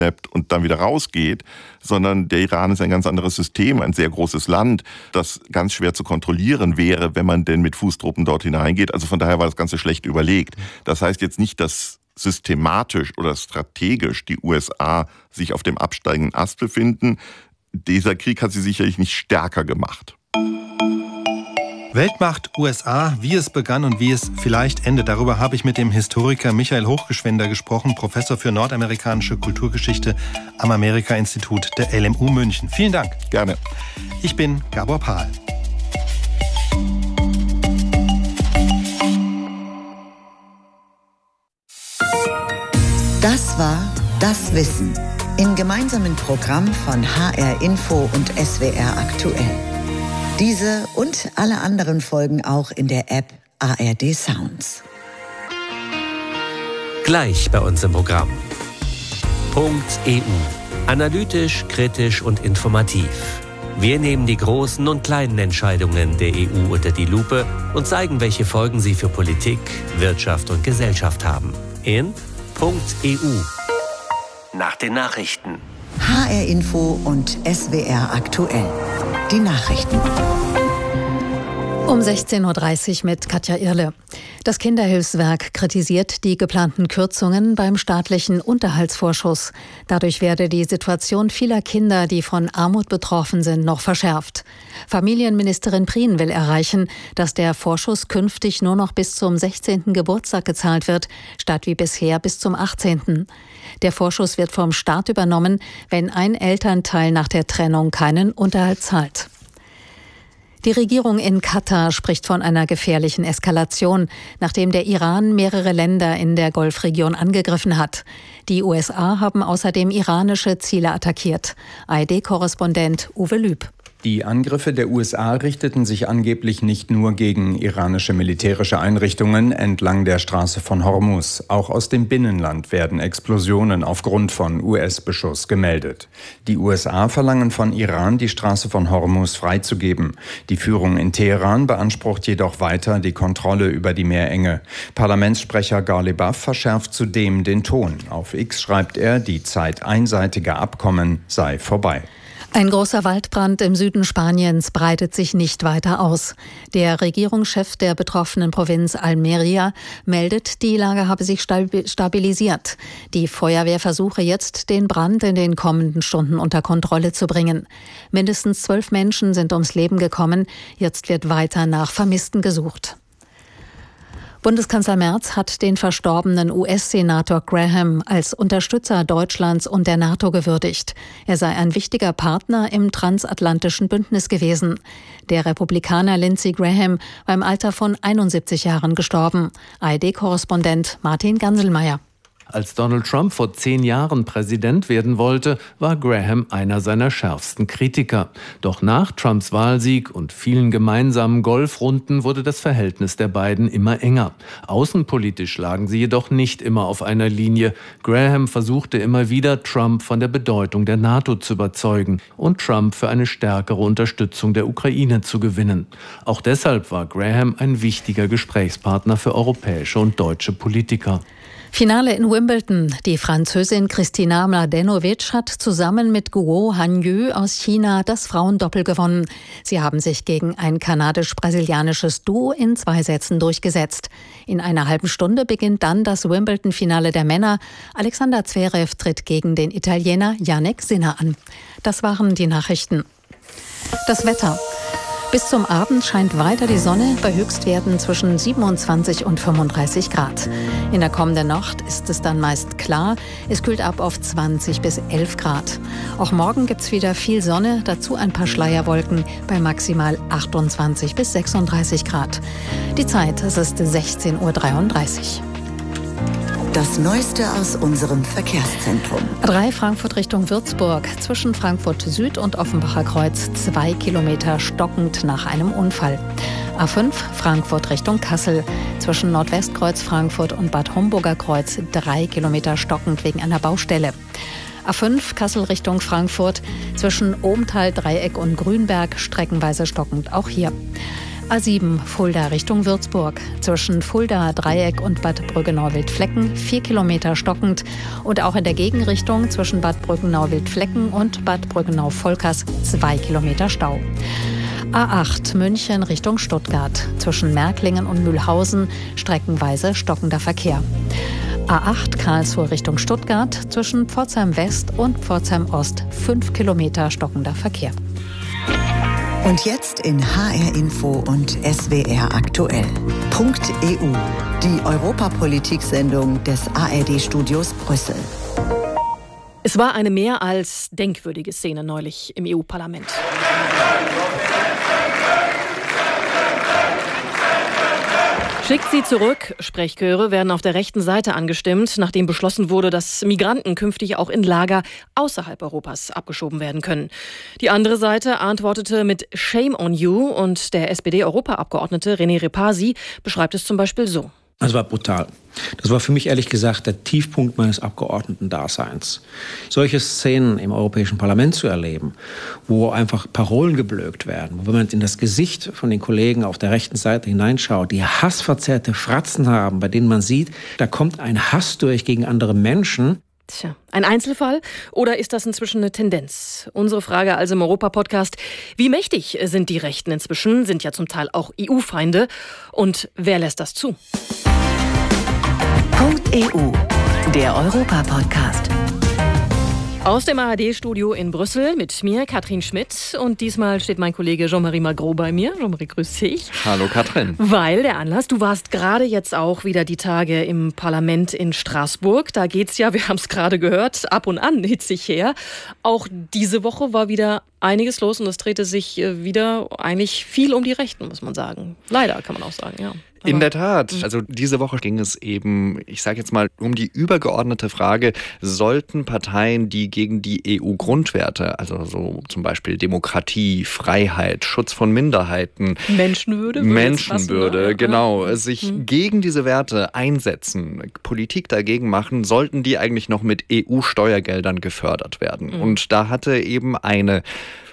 und dann wieder rausgeht, sondern der Iran ist ein ganz anderes System, ein sehr großes Land, das ganz schwer zu kontrollieren wäre, wenn man denn mit Fußtruppen dort hineingeht. Also von daher war das Ganze schlecht überlegt. Das heißt jetzt nicht, dass systematisch oder strategisch die USA sich auf dem absteigenden Ast befinden. Dieser Krieg hat sie sicherlich nicht stärker gemacht. Weltmacht USA, wie es begann und wie es vielleicht endet. Darüber habe ich mit dem Historiker Michael Hochgeschwender gesprochen, Professor für nordamerikanische Kulturgeschichte am Amerika-Institut der LMU München. Vielen Dank. Gerne. Ich bin Gabor Pahl. Das war Das Wissen im gemeinsamen Programm von HR Info und SWR Aktuell. Diese und alle anderen Folgen auch in der App ARD Sounds. Gleich bei uns im Programm. .eu. Analytisch, kritisch und informativ. Wir nehmen die großen und kleinen Entscheidungen der EU unter die Lupe und zeigen, welche Folgen sie für Politik, Wirtschaft und Gesellschaft haben. In .eu. Nach den Nachrichten. HR Info und SWR Aktuell. Die Nachrichten. Um 16.30 Uhr mit Katja Irle. Das Kinderhilfswerk kritisiert die geplanten Kürzungen beim staatlichen Unterhaltsvorschuss. Dadurch werde die Situation vieler Kinder, die von Armut betroffen sind, noch verschärft. Familienministerin Prien will erreichen, dass der Vorschuss künftig nur noch bis zum 16. Geburtstag gezahlt wird, statt wie bisher bis zum 18. Der Vorschuss wird vom Staat übernommen, wenn ein Elternteil nach der Trennung keinen Unterhalt zahlt. Die Regierung in Katar spricht von einer gefährlichen Eskalation, nachdem der Iran mehrere Länder in der Golfregion angegriffen hat. Die USA haben außerdem iranische Ziele attackiert. ARD-Korrespondent Uwe Lüb. Die Angriffe der USA richteten sich angeblich nicht nur gegen iranische militärische Einrichtungen entlang der Straße von Hormuz. Auch aus dem Binnenland werden Explosionen aufgrund von US-Beschuss gemeldet. Die USA verlangen von Iran, die Straße von Hormuz freizugeben. Die Führung in Teheran beansprucht jedoch weiter die Kontrolle über die Meerenge. Parlamentssprecher Ghalibaf verschärft zudem den Ton. Auf X schreibt er, die Zeit einseitiger Abkommen sei vorbei. Ein großer Waldbrand im Süden Spaniens breitet sich nicht weiter aus. Der Regierungschef der betroffenen Provinz Almería meldet, die Lage habe sich stabilisiert. Die Feuerwehr versuche jetzt, den Brand in den kommenden Stunden unter Kontrolle zu bringen. Mindestens 12 Menschen sind ums Leben gekommen. Jetzt wird weiter nach Vermissten gesucht. Bundeskanzler Merz hat den verstorbenen US-Senator Graham als Unterstützer Deutschlands und der NATO gewürdigt. Er sei ein wichtiger Partner im transatlantischen Bündnis gewesen. Der Republikaner Lindsey Graham war im Alter von 71 Jahren gestorben. ARD-Korrespondent Martin Ganselmeier. Als Donald Trump vor 10 Jahren Präsident werden wollte, war Graham einer seiner schärfsten Kritiker. Doch nach Trumps Wahlsieg und vielen gemeinsamen Golfrunden wurde das Verhältnis der beiden immer enger. Außenpolitisch lagen sie jedoch nicht immer auf einer Linie. Graham versuchte immer wieder, Trump von der Bedeutung der NATO zu überzeugen und Trump für eine stärkere Unterstützung der Ukraine zu gewinnen. Auch deshalb war Graham ein wichtiger Gesprächspartner für europäische und deutsche Politiker. Finale in Wimbledon. Die Französin Kristina Mladenovic hat zusammen mit Guo Hanyu aus China das Frauendoppel gewonnen. Sie haben sich gegen ein kanadisch-brasilianisches Duo in 2 Sätzen durchgesetzt. In einer halben Stunde beginnt dann das Wimbledon-Finale der Männer. Alexander Zverev tritt gegen den Italiener Jannik Sinner an. Das waren die Nachrichten. Das Wetter. Bis zum Abend scheint weiter die Sonne bei Höchstwerten zwischen 27 und 35 Grad. In der kommenden Nacht ist es dann meist klar. Es kühlt ab auf 20 bis 11 Grad. Auch morgen gibt es wieder viel Sonne, dazu ein paar Schleierwolken bei maximal 28 bis 36 Grad. Die Zeit, es ist 16.33 Uhr. Das Neueste aus unserem Verkehrszentrum. A3 Frankfurt Richtung Würzburg. Zwischen Frankfurt Süd und Offenbacher Kreuz 2 Kilometer stockend nach einem Unfall. A5 Frankfurt Richtung Kassel. Zwischen Nordwestkreuz Frankfurt und Bad Homburger Kreuz 3 Kilometer stockend wegen einer Baustelle. A5 Kassel Richtung Frankfurt. Zwischen Obenthal, Dreieck und Grünberg streckenweise stockend auch hier. A7 Fulda Richtung Würzburg. Zwischen Fulda Dreieck und Bad Brüggenau-Wildflecken 4 Kilometer stockend. Und auch in der Gegenrichtung zwischen Bad Brüggenau-Wildflecken und Bad Brüggenau-Volkers 2 Kilometer Stau. A8 München Richtung Stuttgart. Zwischen Märklingen und Mühlhausen streckenweise stockender Verkehr. A8 Karlsruhe Richtung Stuttgart. Zwischen Pforzheim West und Pforzheim Ost 5 Kilometer stockender Verkehr. Und jetzt in HR Info und SWR aktuell. .eu, die Europapolitik-Sendung des ARD-Studios Brüssel. Es war eine mehr als denkwürdige Szene neulich im EU-Parlament. Schickt sie zurück. Sprechchöre werden auf der rechten Seite angestimmt, nachdem beschlossen wurde, dass Migranten künftig auch in Lager außerhalb Europas abgeschoben werden können. Die andere Seite antwortete mit Shame on you und der SPD-Europaabgeordnete René Repasi beschreibt es zum Beispiel so. Das war brutal. Das war für mich ehrlich gesagt der Tiefpunkt meines Abgeordnetendaseins. Solche Szenen im Europäischen Parlament zu erleben, wo einfach Parolen geblökt werden, wo man in das Gesicht von den Kollegen auf der rechten Seite hineinschaut, die hassverzerrte Fratzen haben, bei denen man sieht, da kommt ein Hass durch gegen andere Menschen. Tja, ein Einzelfall oder ist das inzwischen eine Tendenz? Unsere Frage also im Europa-Podcast. Wie mächtig sind die Rechten inzwischen? Sind ja zum Teil auch EU-Feinde. Und wer lässt das zu? .eu, der Europa-Podcast. Aus dem ARD-Studio in Brüssel mit mir, Katrin Schmidt. Und diesmal steht mein Kollege Jean-Marie Magro bei mir. Jean-Marie, grüß dich. Hallo Katrin. Weil der Anlass, du warst gerade jetzt auch wieder die Tage im Parlament in Straßburg. Da geht's ja, wir haben es gerade gehört, ab und an hitzig her. Auch diese Woche war wieder einiges los und es drehte sich wieder eigentlich viel um die Rechten, muss man sagen. Leider, kann man auch sagen, ja. In der Tat. Also diese Woche ging es eben, ich sage jetzt mal, um die übergeordnete Frage, sollten Parteien, die gegen die EU-Grundwerte, also so zum Beispiel Demokratie, Freiheit, Schutz von Minderheiten, Menschenwürde, genau, sich gegen diese Werte einsetzen, Politik dagegen machen, sollten die eigentlich noch mit EU-Steuergeldern gefördert werden. Und da hatte eben eine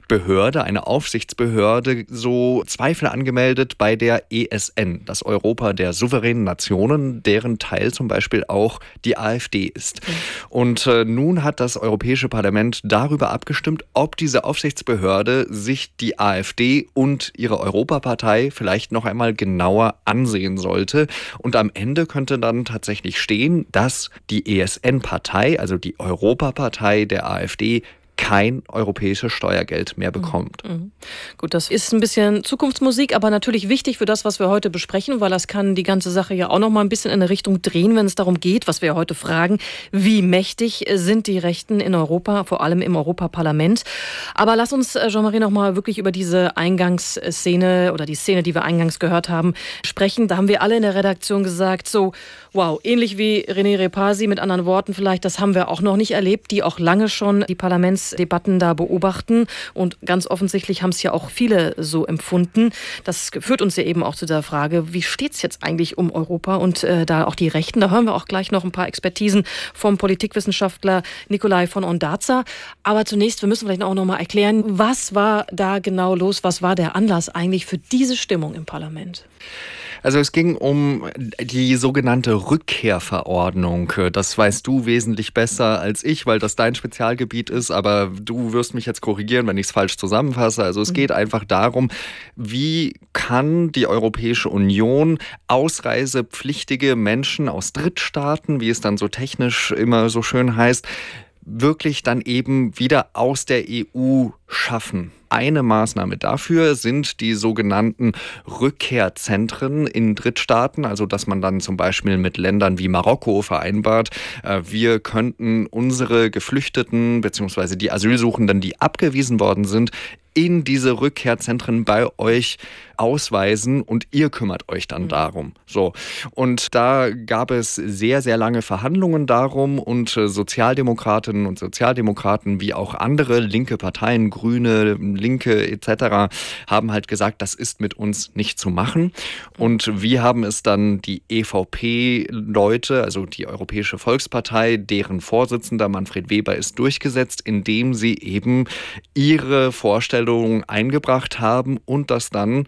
Aufsichtsbehörde, so Zweifel angemeldet bei der ESN, das Europa der souveränen Nationen, deren Teil zum Beispiel auch die AfD ist. Und nun hat das Europäische Parlament darüber abgestimmt, ob diese Aufsichtsbehörde sich die AfD und ihre Europapartei vielleicht noch einmal genauer ansehen sollte. Und am Ende könnte dann tatsächlich stehen, dass die ESN-Partei, also die Europapartei der AfD, kein europäisches Steuergeld mehr bekommt. Gut, das ist ein bisschen Zukunftsmusik, aber natürlich wichtig für das, was wir heute besprechen, weil das kann die ganze Sache ja auch noch mal ein bisschen in eine Richtung drehen, wenn es darum geht, was wir heute fragen, wie mächtig sind die Rechten in Europa, vor allem im Europaparlament. Aber lass uns, Jean-Marie, noch mal wirklich über diese Eingangsszene oder die Szene, die wir eingangs gehört haben, sprechen. Da haben wir alle in der Redaktion gesagt, so, wow, ähnlich wie René Repasi, mit anderen Worten vielleicht, das haben wir auch noch nicht erlebt, die auch lange schon die Parlamentsdebatten da beobachten und ganz offensichtlich haben es ja auch viele so empfunden. Das führt uns ja eben auch zu der Frage, wie steht es jetzt eigentlich um Europa und da auch die Rechten? Da hören wir auch gleich noch ein paar Expertisen vom Politikwissenschaftler Nikolai von Ondarza. Aber zunächst, wir müssen vielleicht auch noch mal erklären, was war da genau los? Was war der Anlass eigentlich für diese Stimmung im Parlament? Also es ging um die sogenannte Rückkehrverordnung. Das weißt du wesentlich besser als ich, weil das dein Spezialgebiet ist. Aber du wirst mich jetzt korrigieren, wenn ich es falsch zusammenfasse. Also es geht einfach darum, wie kann die Europäische Union ausreisepflichtige Menschen aus Drittstaaten, wie es dann so technisch immer so schön heißt, wirklich dann eben wieder aus der EU schaffen. Eine Maßnahme dafür sind die sogenannten Rückkehrzentren in Drittstaaten, also dass man dann zum Beispiel mit Ländern wie Marokko vereinbart, wir könnten unsere Geflüchteten bzw. die Asylsuchenden, die abgewiesen worden sind, in diese Rückkehrzentren bei euch ausweisen und ihr kümmert euch dann darum. So. Und da gab es sehr, sehr lange Verhandlungen darum und Sozialdemokratinnen und Sozialdemokraten wie auch andere linke Parteien, Grüne, Linke etc. haben halt gesagt, das ist mit uns nicht zu machen. Und wie haben es dann die EVP-Leute, also die Europäische Volkspartei, deren Vorsitzender Manfred Weber ist, durchgesetzt, indem sie eben ihre Vorstellungen eingebracht haben und das dann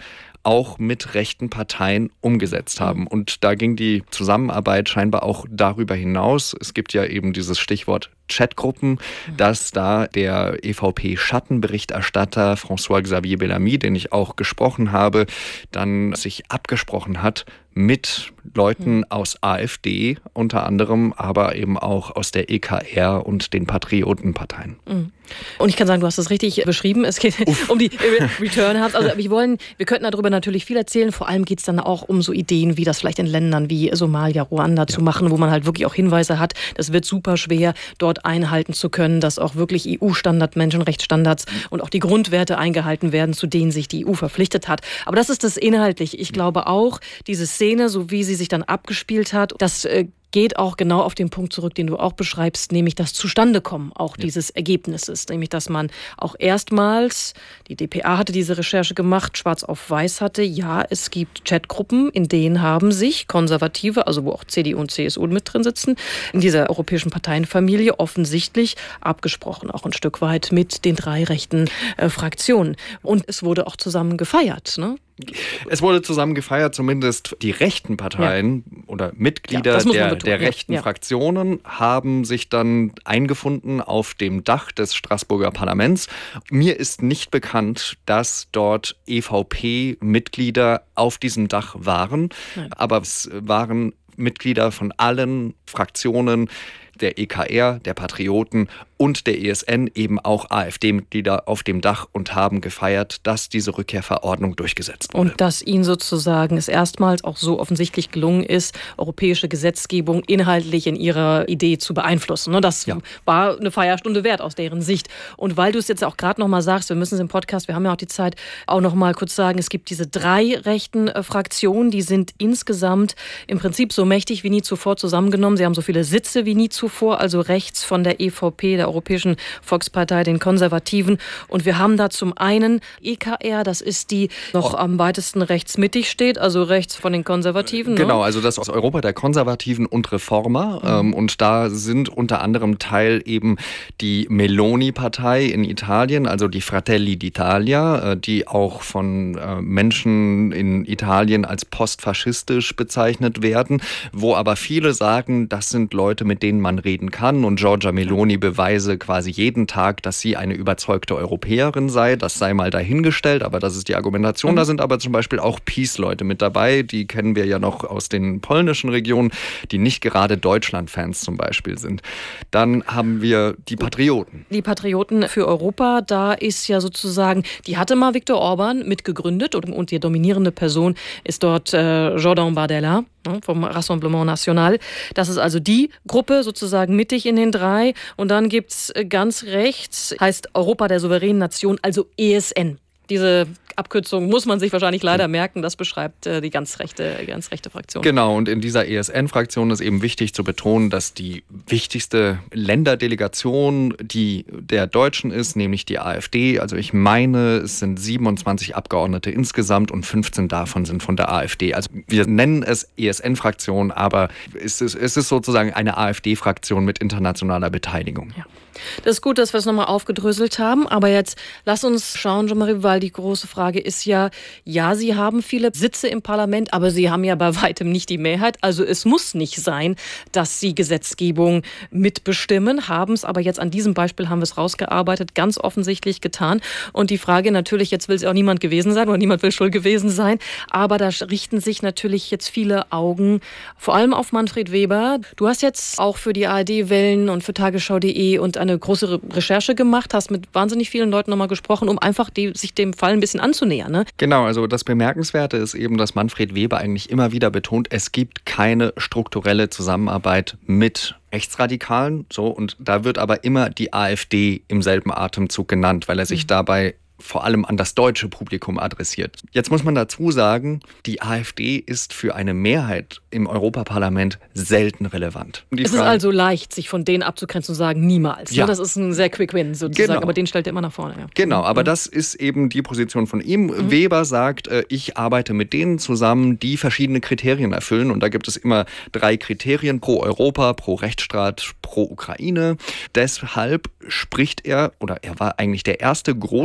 auch mit rechten Parteien umgesetzt haben. Und da ging die Zusammenarbeit scheinbar auch darüber hinaus. Es gibt ja eben dieses Stichwort Chatgruppen, dass da der EVP-Schattenberichterstatter François-Xavier Bellamy, den ich auch gesprochen habe, dann sich abgesprochen hat mit Leuten aus AfD unter anderem, aber eben auch aus der EKR und den Patriotenparteien. Und ich kann sagen, du hast das richtig beschrieben. Es geht um die Return Hubs. Also wir könnten darüber natürlich viel erzählen. Vor allem geht es dann auch um so Ideen, wie das vielleicht in Ländern wie Somalia, Ruanda zu machen, wo man halt wirklich auch Hinweise hat. Das wird super schwer, dort einhalten zu können, dass auch wirklich EU-Standard, Menschenrechtsstandards und auch die Grundwerte eingehalten werden, zu denen sich die EU verpflichtet hat. Aber das ist das Inhaltliche. Ich glaube auch, diese Szene, so wie sie sich dann abgespielt hat, das geht auch genau auf den Punkt zurück, den du auch beschreibst, nämlich das Zustandekommen auch dieses Ergebnisses. Nämlich, dass man auch erstmals, die dpa hatte diese Recherche gemacht, schwarz auf weiß hatte, ja, es gibt Chatgruppen, in denen haben sich Konservative, also wo auch CDU und CSU mit drin sitzen, in dieser europäischen Parteienfamilie offensichtlich abgesprochen, auch ein Stück weit mit den 3 rechten Fraktionen. Und es wurde auch zusammen gefeiert, ne? Es wurde zusammen gefeiert, zumindest die rechten Parteien oder Mitglieder der rechten Fraktionen haben sich dann eingefunden auf dem Dach des Straßburger Parlaments. Mir ist nicht bekannt, dass dort EVP-Mitglieder auf diesem Dach waren, aber es waren Mitglieder von allen Fraktionen, der EKR, der Patrioten und der ESN, eben auch AfD-Mitglieder auf dem Dach und haben gefeiert, dass diese Rückkehrverordnung durchgesetzt wurde. Und dass ihnen sozusagen es erstmals auch so offensichtlich gelungen ist, europäische Gesetzgebung inhaltlich in ihrer Idee zu beeinflussen. Das war eine Feierstunde wert aus deren Sicht. Und weil du es jetzt auch gerade noch mal sagst, wir müssen es im Podcast, wir haben ja auch die Zeit, auch noch mal kurz sagen, es gibt diese 3 rechten Fraktionen, die sind insgesamt im Prinzip so mächtig wie nie zuvor zusammengenommen. Sie haben so viele Sitze wie nie zuvor, also rechts von der EVP, der Europäischen Volkspartei, den Konservativen. Und wir haben da zum einen EKR, das ist die noch am weitesten rechtsmittig steht, also rechts von den Konservativen. Genau, also das ist Europa der Konservativen und Reformer. Und da sind unter anderem Teil eben die Meloni-Partei in Italien, also die Fratelli d'Italia, die auch von Menschen in Italien als postfaschistisch bezeichnet werden, wo aber viele sagen, das sind Leute, mit denen man reden kann. Und Giorgia Meloni beweise quasi jeden Tag, dass sie eine überzeugte Europäerin sei. Das sei mal dahingestellt, aber das ist die Argumentation. Da sind aber zum Beispiel auch PiS-Leute mit dabei. Die kennen wir ja noch aus den polnischen Regionen, die nicht gerade Deutschland-Fans zum Beispiel sind. Dann haben wir die Patrioten. Die Patrioten für Europa, da ist ja sozusagen, die hatte mal Viktor Orban mitgegründet und die dominierende Person ist dort Jordan Bardella vom Rassemblement National. Das ist also die Gruppe sozusagen mittig in den 3. Und dann gibt's ganz rechts, heißt Europa der souveränen Nation, also ESN. Diese Abkürzung muss man sich wahrscheinlich leider merken, das beschreibt die ganz rechte Fraktion. Genau, und in dieser ESN-Fraktion ist eben wichtig zu betonen, dass die wichtigste Länderdelegation die der Deutschen ist, nämlich die AfD. Also ich meine, es sind 27 Abgeordnete insgesamt und 15 davon sind von der AfD. Also wir nennen es ESN-Fraktion, aber es ist sozusagen eine AfD-Fraktion mit internationaler Beteiligung. Ja. Das ist gut, dass wir es nochmal aufgedröselt haben, aber jetzt lass uns schauen, Jean-Marie, weil die große Frage ist ja, Sie haben viele Sitze im Parlament, aber Sie haben ja bei weitem nicht die Mehrheit, also es muss nicht sein, dass Sie Gesetzgebung mitbestimmen, haben es aber jetzt an diesem Beispiel haben wir es rausgearbeitet, ganz offensichtlich getan und die Frage natürlich, jetzt will es auch niemand gewesen sein oder niemand will schuld gewesen sein, aber da richten sich natürlich jetzt viele Augen, vor allem auf Manfred Weber. Du hast jetzt auch für die ARD Wellen und für Tagesschau.de und eine große Recherche gemacht, hast mit wahnsinnig vielen Leuten nochmal gesprochen, um einfach sich dem Fall ein bisschen anzunähern. Ne? Genau, also das Bemerkenswerte ist eben, dass Manfred Weber eigentlich immer wieder betont, es gibt keine strukturelle Zusammenarbeit mit Rechtsradikalen. So, und da wird aber immer die AfD im selben Atemzug genannt, weil er sich dabei vor allem an das deutsche Publikum adressiert. Jetzt muss man dazu sagen, die AfD ist für eine Mehrheit im Europaparlament selten relevant. Es ist also leicht, sich von denen abzugrenzen und zu sagen, niemals. Ja. Das ist ein sehr quick win sozusagen, genau. Aber den stellt er immer nach vorne. Ja. Genau, aber das ist eben die Position von ihm. Weber sagt, ich arbeite mit denen zusammen, die verschiedene Kriterien erfüllen und da gibt es immer 3 Kriterien, pro Europa, pro Rechtsstaat, pro Ukraine. Deshalb spricht er, oder er war eigentlich der erste große europäische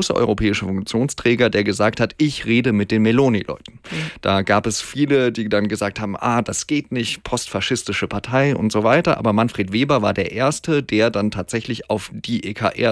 europäische Funktionsträger, der gesagt hat, ich rede mit den Meloni-Leuten. Da gab es viele, die dann gesagt haben, das geht nicht, postfaschistische Partei und so weiter. Aber Manfred Weber war der Erste, der dann tatsächlich auf die EKR